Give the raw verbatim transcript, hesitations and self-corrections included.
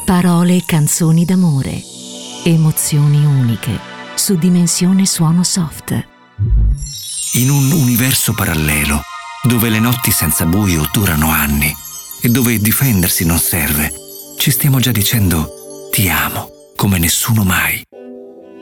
Parole e canzoni d'amore. Emozioni uniche. Su Dimensione Suono Soft. In un universo parallelo, dove le notti senza buio durano anni e dove difendersi non serve, ci stiamo già dicendo ti amo come nessuno mai.